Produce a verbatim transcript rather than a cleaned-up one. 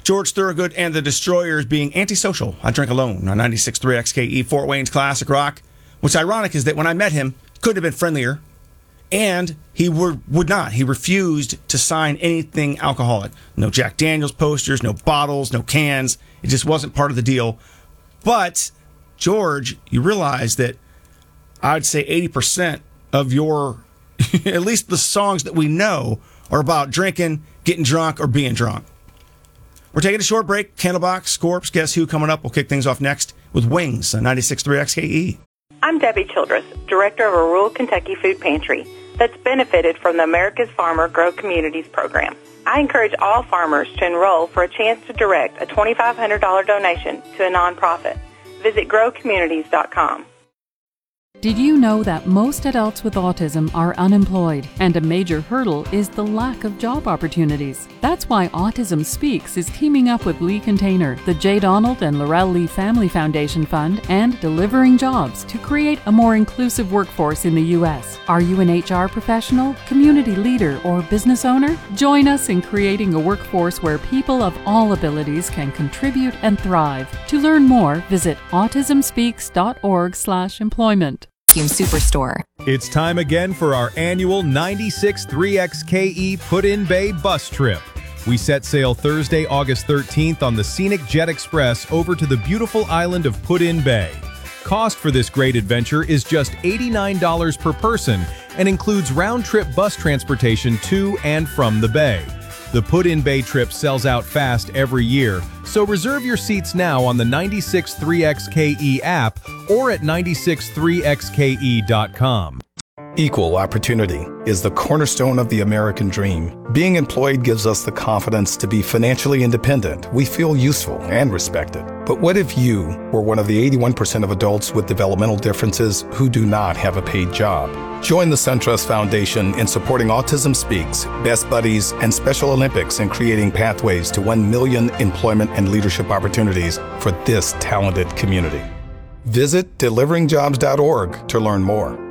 George Thorogood and the Destroyers being Antisocial. I Drink Alone on ninety-six point three X K E, Fort Wayne's classic rock. What's ironic is that when I met him, could have been friendlier, and he would, would not. He refused to sign anything alcoholic. No Jack Daniels posters, no bottles, no cans. It just wasn't part of the deal. But, George, you realize that I'd say eighty percent of your, at least the songs that we know, are about drinking, getting drunk, or being drunk. We're taking a short break. Candlebox, Scorps, Guess Who coming up. We'll kick things off next with Wings on ninety-six point three X K E. I'm Debbie Childress, director of a rural Kentucky food pantry that's benefited from the America's Farmer Grow Communities program. I encourage all farmers to enroll for a chance to direct a twenty-five hundred dollars donation to a nonprofit. Visit grow communities dot com. Did you know that most adults with autism are unemployed, and a major hurdle is the lack of job opportunities? That's why Autism Speaks is teaming up with Lee Container, the J. Donald and Laurel Lee Family Foundation Fund, and Delivering Jobs to create a more inclusive workforce in the U S. Are you an H R professional, community leader, or business owner? Join us in creating a workforce where people of all abilities can contribute and thrive. To learn more, visit autism speaks dot org slash employment. Superstore. It's time again for our annual ninety-six point three X K E Put-in Bay bus trip. We set sail Thursday, August thirteenth on the scenic Jet Express over to the beautiful island of Put-in Bay. Cost for this great adventure is just eighty-nine dollars per person and includes round-trip bus transportation to and from the bay. The Put-in Bay trip sells out fast every year, so reserve your seats now on the ninety-six point three X K E app or at ninety-six point three X K E dot com. Equal opportunity is the cornerstone of the American dream. Being employed gives us the confidence to be financially independent. We feel useful and respected. But what if you were one of the eighty-one percent of adults with developmental differences who do not have a paid job? Join the SunTrust Foundation in supporting Autism Speaks, Best Buddies, and Special Olympics in creating pathways to one million employment and leadership opportunities for this talented community. Visit delivering jobs dot org to learn more.